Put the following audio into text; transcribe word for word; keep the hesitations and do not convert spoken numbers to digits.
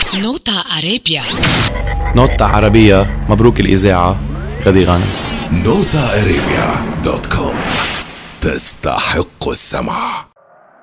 نوتا أرابيا. نوتا عربية. مبروك الإذاعة غدي غانم. نوتا أرابيا دوت كوم تستحق السمع.